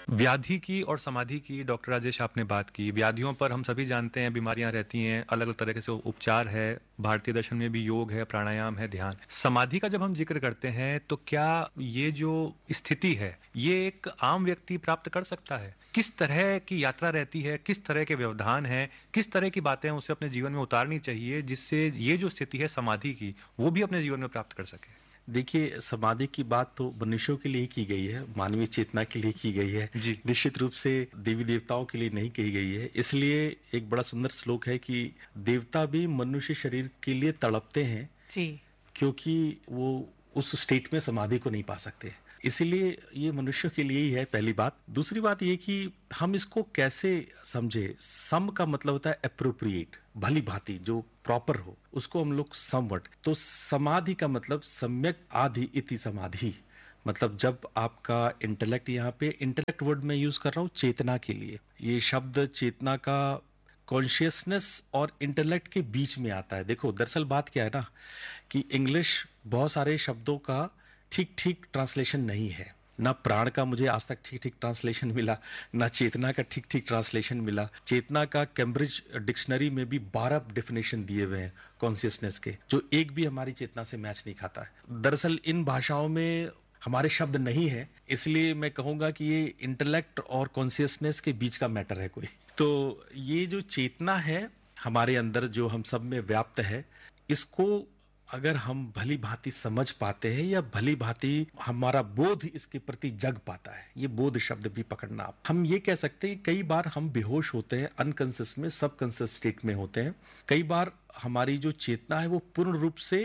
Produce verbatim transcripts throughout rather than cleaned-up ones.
व्याधि की और समाधि की डॉक्टर राजेश आपने बात की। व्याधियों पर हम सभी जानते हैं बीमारियां रहती हैं, अलग अलग तरह से उपचार है। भारतीय दर्शन में भी योग है, प्राणायाम है, ध्यान। समाधि का जब हम जिक्र करते हैं तो क्या ये जो स्थिति है ये एक आम व्यक्ति प्राप्त कर सकता है? किस तरह की यात्रा रहती है, किस तरह के व्यवधान है, किस तरह की बातें उसे अपने जीवन में उतारनी चाहिए जिससे ये जो स्थिति है समाधि की वो भी अपने जीवन में प्राप्त कर सके? देखिए, समाधि की बात तो मनुष्यों के लिए की गई है, मानवीय चेतना के लिए की गई है। जी। निश्चित रूप से देवी देवताओं के लिए नहीं कही गई है। इसलिए एक बड़ा सुंदर श्लोक है कि देवता भी मनुष्य शरीर के लिए तड़पते हैं, जी। क्योंकि वो उस स्टेट में समाधि को नहीं पा सकते। इसीलिए ये मनुष्यों के लिए ही है, पहली बात। दूसरी बात ये कि हम इसको कैसे समझे। सम का मतलब होता है एप्रोप्रिएट, भली भांति, जो प्रॉपर हो, उसको हम लोग समवट। तो समाधि का मतलब सम्यक आधि इति समाधि, मतलब जब आपका इंटेलेक्ट, यहाँ पे इंटेलेक्ट वर्ड में यूज कर रहा हूँ चेतना के लिए। ये शब्द चेतना का कॉन्शियसनेस और इंटेलेक्ट के बीच में आता है। देखो, दरअसल बात क्या है ना कि इंग्लिश बहुत सारे शब्दों का ठीक ठीक ट्रांसलेशन नहीं है। ना प्राण का मुझे आज तक ठीक ठीक ट्रांसलेशन मिला, ना चेतना का ठीक ठीक ट्रांसलेशन मिला। चेतना का कैम्ब्रिज डिक्शनरी में भी बारह डेफिनेशन दिए हुए हैं कॉन्शियसनेस के, जो एक भी हमारी चेतना से मैच नहीं खाता है। दरअसल इन भाषाओं में हमारे शब्द नहीं है, इसलिए मैं कहूंगा कि ये इंटेलेक्ट और कॉन्शियसनेस के बीच का मैटर है कोई। तो ये जो चेतना है हमारे अंदर, जो हम सब में व्याप्त है, इसको अगर हम भली भांति समझ पाते हैं या भली भांति हमारा बोध इसके प्रति जग पाता है, ये बोध शब्द भी पकड़ना आप। हम ये कह सकते हैं कई बार हम बेहोश होते हैं, अनकॉन्शियस में, सबकॉन्शियस स्टेट में होते हैं। कई बार हमारी जो चेतना है वो पूर्ण रूप से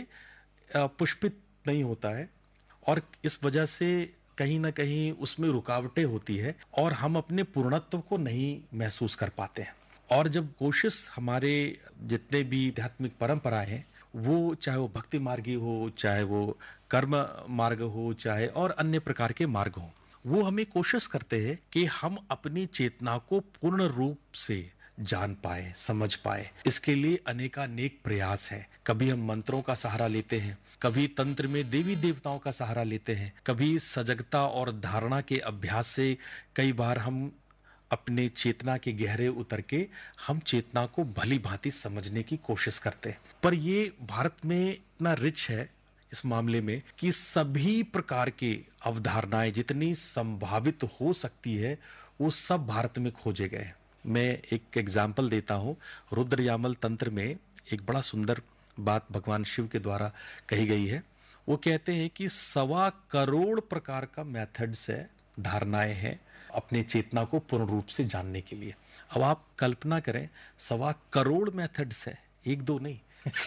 पुष्पित नहीं होता है, और इस वजह से कहीं ना कहीं उसमें रुकावटें होती है और हम अपने पूर्णत्व को नहीं महसूस कर पाते हैं। और जब कोशिश, हमारे जितने भी आध्यात्मिक परंपराएं हैं, वो चाहे वो भक्ति मार्गी हो, चाहे वो कर्म मार्ग हो, चाहे और अन्य प्रकार के मार्ग हो, वो हमें कोशिश करते हैं कि हम अपनी चेतना को पूर्ण रूप से जान पाए, समझ पाए। इसके लिए अनेकानेक प्रयास है। कभी हम मंत्रों का सहारा लेते हैं, कभी तंत्र में देवी देवताओं का सहारा लेते हैं, कभी सजगता और धारणा के अभ्यास से कई बार हम अपने चेतना के गहरे उतर के हम चेतना को भली भांति समझने की कोशिश करते हैं। पर ये भारत में इतना रिच है इस मामले में कि सभी प्रकार के अवधारणाएं जितनी संभावित हो सकती है वो सब भारत में खोजे गए हैं। मैं एक एग्जाम्पल देता हूं। रुद्र यामल तंत्र में एक बड़ा सुंदर बात भगवान शिव के द्वारा कही गई है। वो कहते हैं कि सवा करोड़ प्रकार का मेथड्स है, धारणाएं हैं अपने चेतना को पूर्ण रूप से जानने के लिए। अब आप कल्पना करें, सवा करोड़ मेथड्स हैं, एक दो नहीं।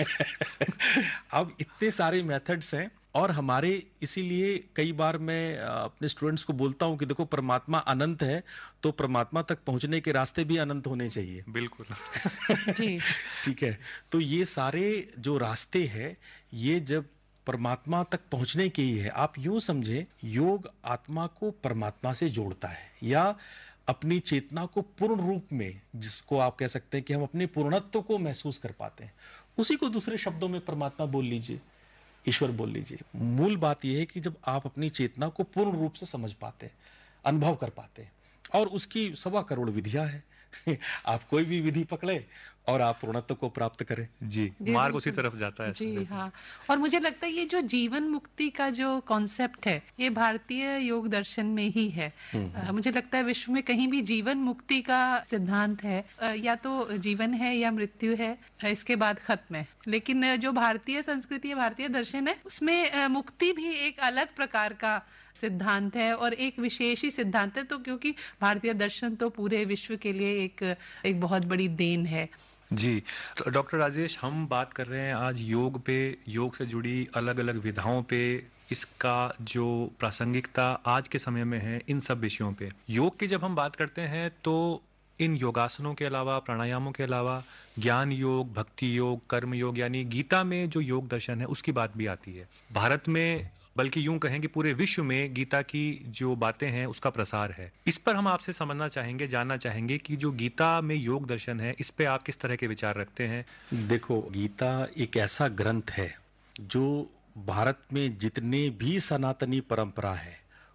अब इतने सारे मेथड्स हैं, और हमारे, इसीलिए कई बार मैं अपने स्टूडेंट्स को बोलता हूं कि देखो, परमात्मा अनंत है तो परमात्मा तक पहुंचने के रास्ते भी अनंत होने चाहिए। बिल्कुल। जी। ठीक है, तो ये सारे जो रास्ते हैं, ये जब परमात्मा तक पहुंचने के ही है। आप यूं समझें, योग आत्मा को परमात्मा से जोड़ता है, या अपनी चेतना को पूर्ण रूप में, जिसको आप कह सकते हैं कि हम अपने पूर्णत्व को महसूस कर पाते हैं, उसी को दूसरे शब्दों में परमात्मा बोल लीजिए, ईश्वर बोल लीजिए। मूल बात यह है कि जब आप अपनी चेतना को पूर्ण रूप से समझ पाते हैं, अनुभव कर पाते हैं, और उसकी सवा करोड़ विधियां हैं। आप कोई भी विधि पकड़े और आप पूर्णत्व को प्राप्त करें। जी, मार्ग उसी तरफ जाता है। जी हाँ। और मुझे लगता है ये जो जीवन मुक्ति का जो कॉन्सेप्ट है, ये भारतीय योग दर्शन में ही है। आ, मुझे लगता है विश्व में कहीं भी जीवन मुक्ति का सिद्धांत है, आ, या तो जीवन है या मृत्यु है, इसके बाद खत्म है। लेकिन जो भारतीय संस्कृति है, भारतीय दर्शन है, उसमें मुक्ति भी एक अलग प्रकार का सिद्धांत है और एक विशेष ही सिद्धांत है। तो क्योंकि भारतीय दर्शन तो पूरे विश्व के लिए एक एक बहुत बड़ी देन है। जी, तो डॉक्टर राजेश, हम बात कर रहे हैं आज योग पे, योग से जुड़ी अलग अलग विधाओं पे, इसका जो प्रासंगिकता आज के समय में है, इन सब विषयों पे। योग की जब हम बात करते हैं तो इन योगासनों के अलावा, प्राणायामों के अलावा, ज्ञान योग, भक्ति योग, कर्म योग, यानी गीता में जो योग दर्शन है उसकी बात भी आती है। भारत में, बल्कि यूं कहें कि पूरे विश्व में गीता की जो बातें हैं उसका प्रसार है। इस पर हम आपसे समझना चाहेंगे, जानना चाहेंगे कि जो गीता में योग दर्शन है, इस पे आप किस तरह के विचार रखते हैं? देखो, गीता एक ऐसा ग्रंथ है जो भारत में जितने भी सनातनी परंपरा है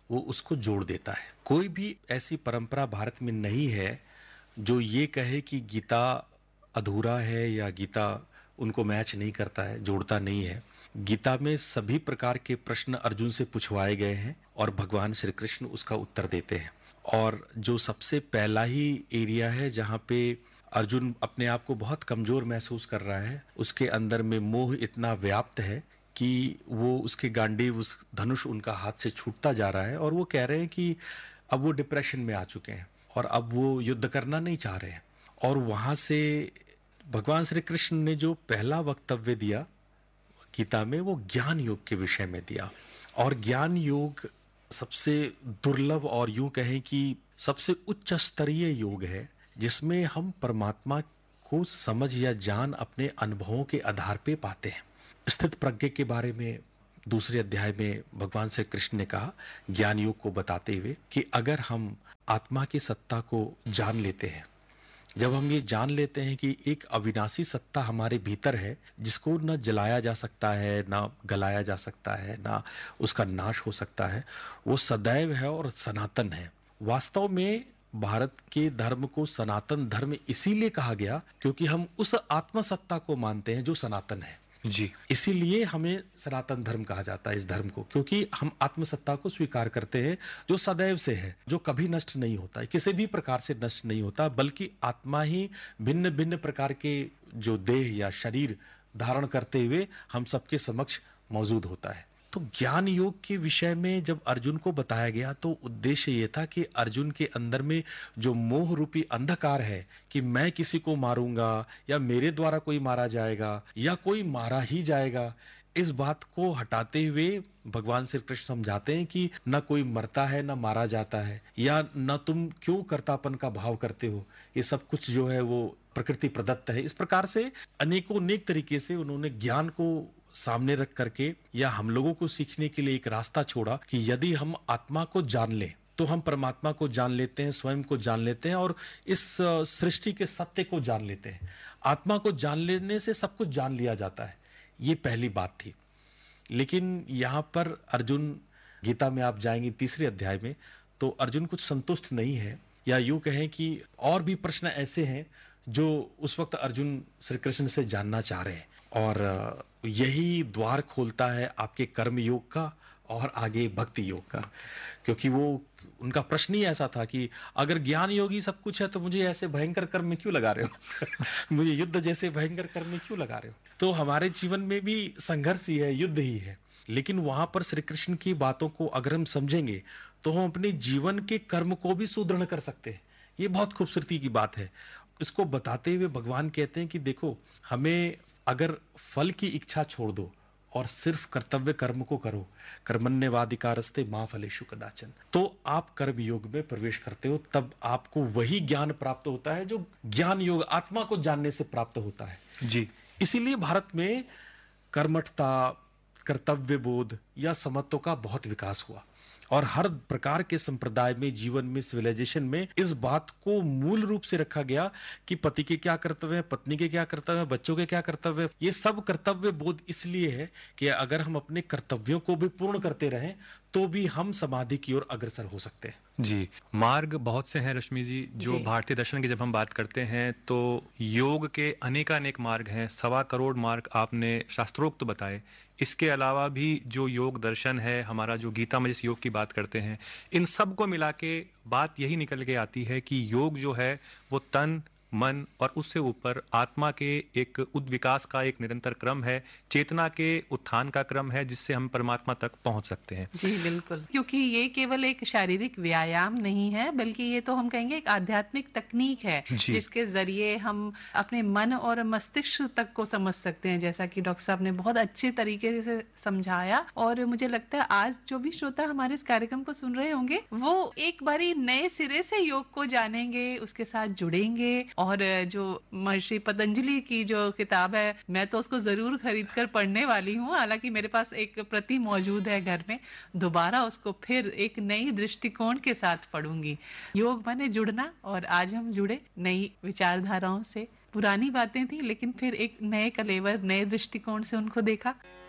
वो उसको जोड़ देता है। कोई भी ऐसी परंपरा भारत में नहीं है जो ये कहे कि गीता अधूरा है या गीता उनको मैच नहीं करता है, जोड़ता नहीं है। गीता में सभी प्रकार के प्रश्न अर्जुन से पूछवाए गए हैं और भगवान श्री कृष्ण उसका उत्तर देते हैं। और जो सबसे पहला ही एरिया है जहां पे अर्जुन अपने आप को बहुत कमजोर महसूस कर रहा है, उसके अंदर में मोह इतना व्याप्त है कि वो उसके गांडीव, उस धनुष उनका हाथ से छूटता जा रहा है और वो कह रहे हैं कि अब वो डिप्रेशन में आ चुके हैं और अब वो युद्ध करना नहीं चाह रहे हैं। और वहां से भगवान श्री कृष्ण ने जो पहला वक्तव्य दिया गीता में, वो ज्ञान योग के विषय में दिया। और ज्ञान योग सबसे दुर्लभ और यूं कहें कि सबसे उच्च स्तरीय योग है जिसमें हम परमात्मा को समझ या जान अपने अनुभवों के आधार पे पाते हैं। स्थित प्रज्ञ के बारे में दूसरे अध्याय में भगवान श्री कृष्ण ने कहा, ज्ञान योग को बताते हुए, कि अगर हम आत्मा की सत्ता को जान लेते हैं, जब हम ये जान लेते हैं कि एक अविनाशी सत्ता हमारे भीतर है जिसको न जलाया जा सकता है, ना गलाया जा सकता है, ना उसका नाश हो सकता है, वो सदैव है और सनातन है। वास्तव में भारत के धर्म को सनातन धर्म इसीलिए कहा गया क्योंकि हम उस आत्मसत्ता को मानते हैं जो सनातन है जी। इसीलिए हमें सनातन धर्म कहा जाता है इस धर्म को, क्योंकि हम आत्मसत्ता को स्वीकार करते हैं जो सदैव से है, जो कभी नष्ट नहीं होता है, किसी भी प्रकार से नष्ट नहीं होता, बल्कि आत्मा ही भिन्न भिन्न प्रकार के जो देह या शरीर धारण करते हुए हम सबके समक्ष मौजूद होता है। तो ज्ञान योग के विषय में जब अर्जुन को बताया गया तो उद्देश्य ये था कि अर्जुन के अंदर में जो मोह रूपी अंधकार है कि मैं किसी को मारूंगा या मेरे द्वारा कोई मारा जाएगा या कोई मारा ही जाएगा, इस बात को हटाते हुए भगवान श्री कृष्ण समझाते हैं कि न कोई मरता है न मारा जाता है, या न तुम क्यों कर्तापन का भाव करते हो, ये सब कुछ जो है वो प्रकृति प्रदत्त है। इस प्रकार से अनेकों अनेक तरीके से उन्होंने ज्ञान को सामने रख करके या हम लोगों को सीखने के लिए एक रास्ता छोड़ा कि यदि हम आत्मा को जान लें तो हम परमात्मा को जान लेते हैं, स्वयं को जान लेते हैं और इस सृष्टि के सत्य को जान लेते हैं। आत्मा को जान लेने से सब कुछ जान लिया जाता है, ये पहली बात थी। लेकिन यहां पर अर्जुन, गीता में आप जाएंगे तीसरे अध्याय में, तो अर्जुन कुछ संतुष्ट नहीं है, या यूं कहें कि और भी प्रश्न ऐसे हैं जो उस वक्त अर्जुन श्री कृष्ण से जानना चाह रहे हैं। और यही द्वार खोलता है आपके कर्म योग का और आगे भक्ति योग का, क्योंकि वो उनका प्रश्न ही ऐसा था कि अगर ज्ञान योगी सब कुछ है तो मुझे ऐसे भयंकर कर्म में क्यों लगा रहे हो मुझे युद्ध जैसे भयंकर कर्म में क्यों लगा रहे हो। तो हमारे जीवन में भी संघर्ष ही है, युद्ध ही है, लेकिन वहां पर श्री कृष्ण की बातों को अगर हम समझेंगे तो हम अपने जीवन के कर्म को भी सुदृढ़ कर सकते हैं। ये बहुत खूबसूरती की बात है। इसको बताते हुए भगवान कहते हैं कि देखो, हमें अगर फल की इच्छा छोड़ दो और सिर्फ कर्तव्य कर्म को करो, कर्मण्यवाधिकारस्ते मां फलेषु कदाचन, तो आप कर्म योग में प्रवेश करते हो, तब आपको वही ज्ञान प्राप्त होता है जो ज्ञान योग आत्मा को जानने से प्राप्त होता है जी। इसीलिए भारत में कर्मठता, कर्तव्य बोध या समत्व का बहुत विकास हुआ और हर प्रकार के संप्रदाय में, जीवन में, सिविलाइजेशन में इस बात को मूल रूप से रखा गया कि पति के क्या कर्तव्य है, पत्नी के क्या कर्तव्य है, बच्चों के क्या कर्तव्य है। ये सब कर्तव्य बोध इसलिए है कि अगर हम अपने कर्तव्यों को भी पूर्ण करते रहें तो भी हम समाधि की ओर अग्रसर हो सकते हैं। जी, मार्ग बहुत से हैं रश्मि जी। जो जी। भारतीय दर्शन की जब हम बात करते हैं तो योग के अनेकानेक मार्ग हैं, सवा करोड़ मार्ग आपने शास्त्रोक्त बताए। इसके अलावा भी जो योग दर्शन है हमारा, जो गीता में जिस योग की बात करते हैं, इन सब को मिला के बात यही निकल के आती है कि योग जो है वो तन, मन और उससे ऊपर आत्मा के एक उद्विकास का एक निरंतर क्रम है, चेतना के उत्थान का क्रम है, जिससे हम परमात्मा तक पहुंच सकते हैं। जी बिल्कुल, क्योंकि ये केवल एक शारीरिक व्यायाम नहीं है, बल्कि ये तो हम कहेंगे एक आध्यात्मिक तकनीक है जिसके जरिए हम अपने मन और मस्तिष्क तक को समझ सकते हैं, जैसा कि डॉक्टर साहब ने बहुत अच्छे तरीके से समझाया। और मुझे लगता है आज जो भी श्रोता हमारे इस कार्यक्रम को सुन रहे होंगे वो एक बारी नए सिरे से योग को जानेंगे, उसके साथ जुड़ेंगे। और जो महर्षि पतंजलि की जो किताब है, मैं तो उसको जरूर खरीद कर पढ़ने वाली हूँ, हालांकि मेरे पास एक प्रति मौजूद है घर में। दोबारा उसको फिर एक नई दृष्टिकोण के साथ पढ़ूंगी। योग माने जुड़ना, और आज हम जुड़े नई विचारधाराओं से। पुरानी बातें थी लेकिन फिर एक नए कलेवर, नए दृष्टिकोण से उनको देखा।